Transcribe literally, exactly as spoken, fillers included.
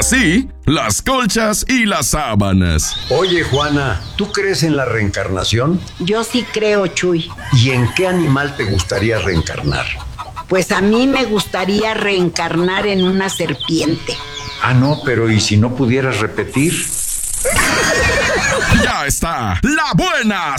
sí, las colchas y las sábanas. Oye, Juana, ¿tú crees en la reencarnación? Yo sí creo, Chuy. ¿Y en qué animal te gustaría reencarnar? Pues a mí me gustaría reencarnar en una serpiente. Ah, no, pero ¿y si no pudieras repetir? Ya está, la buena